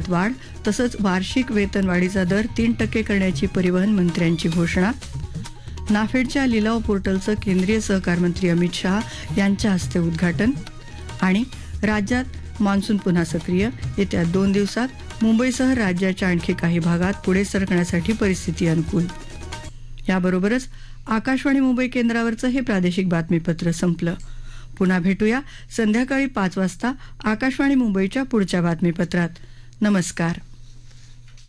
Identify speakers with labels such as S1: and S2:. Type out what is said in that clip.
S1: वाढ तसंच वार्षिक वेतनवाढीचा दर 3% करण्याची परिवहन मंत्र्यांची घोषणा. नाफेडच्या लिलाव पोर्टलचं केंद्रीय सहकार मंत्री अमित शहा यांच्या हस्ते उद्घाटन. आणि राज्यात मान्सून पुन्हा सक्रिय, येत्या 2 दिवसात मुंबईसह राज्याच्या आणखी काही भागात पुढे सरकण्यासाठी परिस्थिती अनुकूल. याबरोबरच आकाशवाणी मुंबई केंद्रावरचं हे प्रादेशिक बातमीपत्र संपलं. पुन्हा भेटूया संध्याकाळी 5 वाजता आकाशवाणी मुंबईच्या पुढच्या बातमीपत्रात. नमस्कार.